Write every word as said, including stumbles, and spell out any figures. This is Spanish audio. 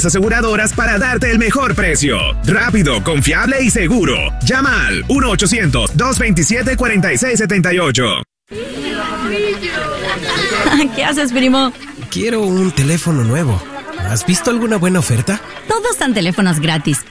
aseguradoras para darte el mejor precio. Rápido, confiable y seguro. Llama al uno ochocientos, dos veintisiete, cuarenta y seis setenta y ocho. ¿Qué haces, primo? Quiero un teléfono nuevo. ¿Has visto alguna buena oferta? Todos dan teléfonos gratis.